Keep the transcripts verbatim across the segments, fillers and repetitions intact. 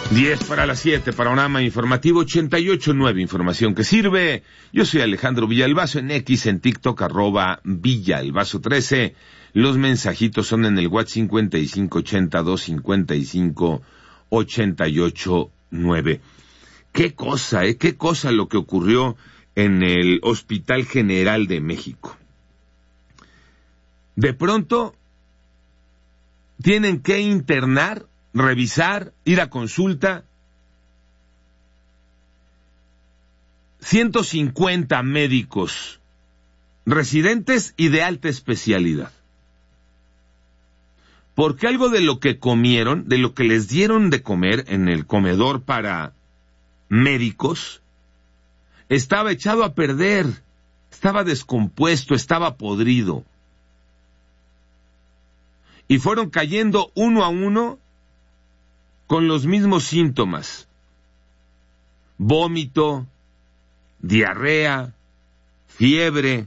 diez para las siete, panorama informativo ochenta y ocho punto nueve, información que sirve. Yo soy Alejandro Villalbazo, en X, en TikTok, arroba Villalbazo trece. Los mensajitos son en el WhatsApp cincuenta y cinco ochenta y dos cincuenta y cinco ochenta y ocho nueve. Qué cosa, eh, qué cosa lo que ocurrió en el Hospital General de México. De pronto, tienen que internar, revisar, ir a consulta ciento cincuenta médicos residentes y de alta especialidad. Porque algo de lo que comieron, de lo que les dieron de comer en el comedor para médicos, estaba echado a perder, estaba descompuesto, estaba podrido. Y fueron cayendo uno a uno con los mismos síntomas: vómito, diarrea, fiebre.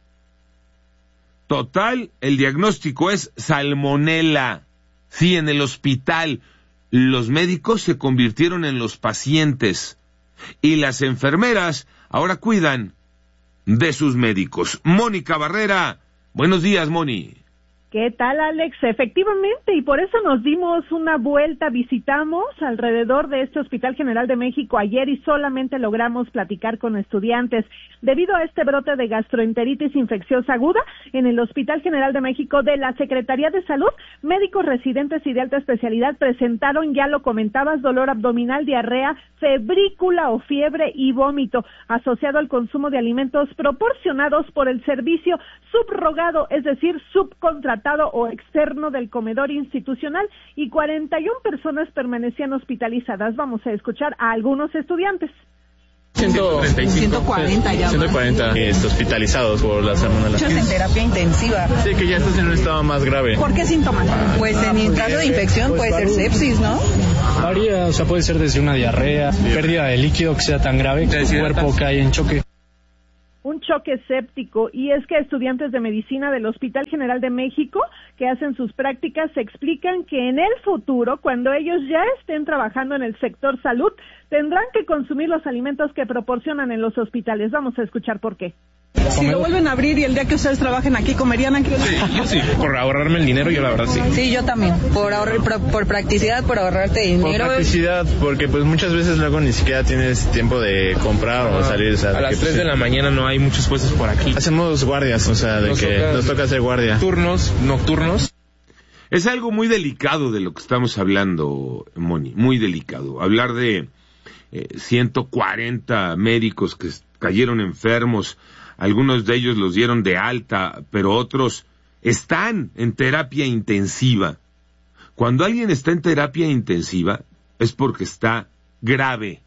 Total, el diagnóstico es salmonela. Sí, en el hospital los médicos se convirtieron en los pacientes y las enfermeras ahora cuidan de sus médicos. Mónica Barrera, buenos días, Moni. ¿Qué tal, Alex? Efectivamente, y por eso nos dimos una vuelta, visitamos alrededor de este Hospital General de México ayer y solamente logramos platicar con estudiantes. Debido a este brote de gastroenteritis infecciosa aguda en el Hospital General de México de la Secretaría de Salud, médicos residentes y de alta especialidad presentaron, ya lo comentabas, dolor abdominal, diarrea, febrícula o fiebre y vómito asociado al consumo de alimentos proporcionados por el servicio subrogado, es decir, subcontratado o externo del comedor institucional, y cuarenta y una personas permanecían hospitalizadas. Vamos a escuchar a algunos estudiantes. ciento treinta y cinco, ciento cuarenta ya. ciento cuarenta este, hospitalizados por la salmonela. Muchos en terapia intensiva. Sí, que ya estás en un estado más grave. ¿Por qué síntomas? Pues en el caso de infección puede ser sepsis, ¿no? Varía, o sea, puede ser desde una diarrea, pérdida de líquido que sea tan grave que tu cuerpo cae en choque. Un choque séptico, y es que estudiantes de medicina del Hospital General de México que hacen sus prácticas se explican que en el futuro, cuando ellos ya estén trabajando en el sector salud, tendrán que consumir los alimentos que proporcionan en los hospitales. Vamos a escuchar por qué. Si lo vuelven a abrir y el día que ustedes trabajen aquí, ¿comerían aquí? Sí, yo sí, por ahorrarme el dinero, yo la verdad sí. Sí, yo también, por ahorrar, por, por practicidad, por ahorrarte dinero. Por practicidad, porque pues muchas veces luego ni siquiera tienes tiempo de comprar o salir. O sea, a las que, tres pues, de la mañana no hay muchos puestos por aquí. Hacemos guardias, o sea, de nos que toca, nos toca hacer guardia. Turnos nocturnos. Es algo muy delicado de lo que estamos hablando, Moni, muy delicado. Hablar de eh, ciento cuarenta médicos que cayeron enfermos, algunos de ellos los dieron de alta, pero otros están en terapia intensiva. Cuando alguien está en terapia intensiva es porque está grave.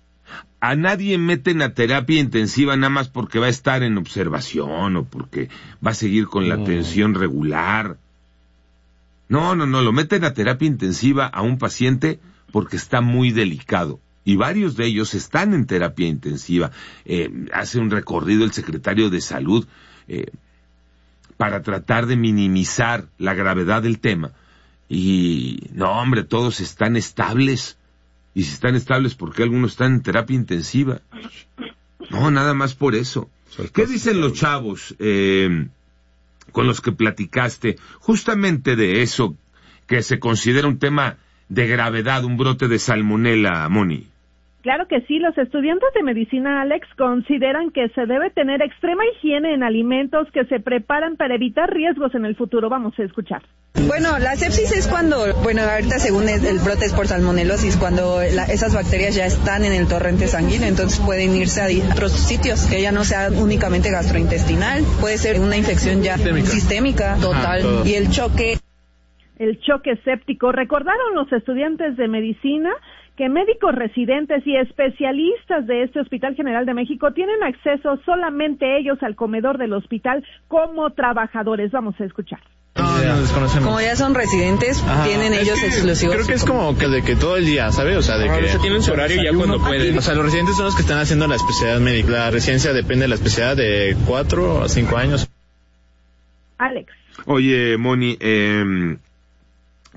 A nadie meten a terapia intensiva nada más porque va a estar en observación o porque va a seguir con la atención regular. No, no, no, lo meten a terapia intensiva a un paciente porque está muy delicado. Y varios de ellos están en terapia intensiva. Eh, hace un recorrido el secretario de Salud eh, para tratar de minimizar la gravedad del tema. Y no, hombre, todos están estables. Y si están estables, ¿por qué algunos están en terapia intensiva? No, nada más por eso. ¿Qué dicen los chavos eh, con los que platicaste justamente de eso, que se considera un tema de gravedad, un brote de salmonela, Moni? Claro que sí, los estudiantes de medicina, Alex, consideran que se debe tener extrema higiene en alimentos que se preparan para evitar riesgos en el futuro. Vamos a escuchar. Bueno, la sepsis es cuando, bueno, ahorita según el, el brote es por salmonelosis, cuando la, esas bacterias ya están en el torrente sanguíneo, entonces pueden irse a otros sitios, que ya no sea únicamente gastrointestinal, puede ser una infección ya sistémica, sistémica total, ah, y el choque. El choque séptico. Recordaron los estudiantes de medicina que médicos residentes y especialistas de este Hospital General de México tienen acceso solamente ellos al comedor del hospital como trabajadores. Vamos a escuchar. No, no desconocemos. Como ya son residentes, ajá, tienen ellos que, exclusivos. Creo que es como que de que todo el día, ¿sabes? O sea, de ah, que... O sea, tienen su horario ya cuando pueden. O sea, los residentes son los que están haciendo la especialidad médica. La residencia depende de la especialidad de cuatro a cinco años. Alex. Oye, Moni, eh...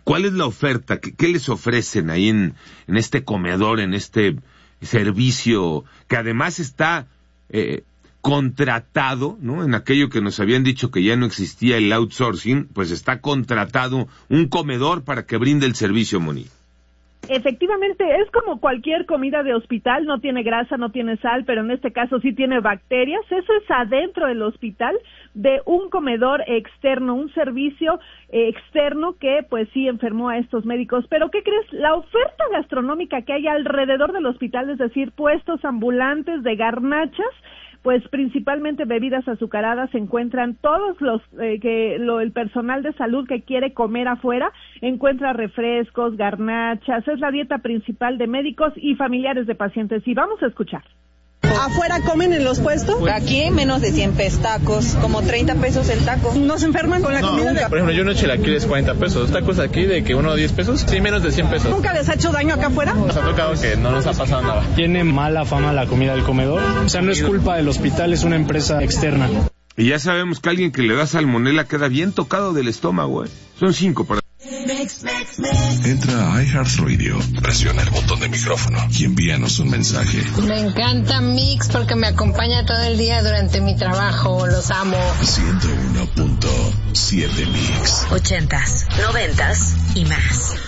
¿Cuál es la oferta? ¿Qué, qué les ofrecen ahí en, en este comedor, en este servicio que además está eh, contratado, ¿no? En aquello que nos habían dicho que ya no existía el outsourcing, pues está contratado un comedor para que brinde el servicio, Moni. Efectivamente, es como cualquier comida de hospital, no tiene grasa, no tiene sal, pero en este caso sí tiene bacterias. Eso es adentro del hospital de un comedor externo, un servicio eh, externo que pues sí enfermó a estos médicos. Pero ¿qué crees? La oferta gastronómica que hay alrededor del hospital, es decir, puestos ambulantes de garnachas, pues principalmente bebidas azucaradas, se encuentran todos los eh, que lo, el personal de salud que quiere comer afuera, encuentra refrescos, garnachas, es la dieta principal de médicos y familiares de pacientes. Y vamos a escuchar. ¿Afuera comen en los puestos? Aquí menos de cien pesos tacos, como treinta pesos el taco. ¿No se enferman con la no, comida? De... Por ejemplo, yo no eché chilaquiles cuarenta pesos, tacos aquí de que uno a diez pesos, sí, menos de cien pesos. ¿Nunca les ha hecho daño acá afuera? Nos ha tocado que no nos ha pasado nada. Tiene mala fama la comida del comedor, o sea, no es culpa del hospital, es una empresa externa. Y ya sabemos que alguien que le da salmonela queda bien tocado del estómago, ¿eh? Son cinco para... Entra a iHeartRadio, presiona el botón de micrófono y envíanos un mensaje. Me encanta Mix porque me acompaña todo el día durante mi trabajo, los amo. ciento uno punto siete Mix. Ochentas, noventas y más.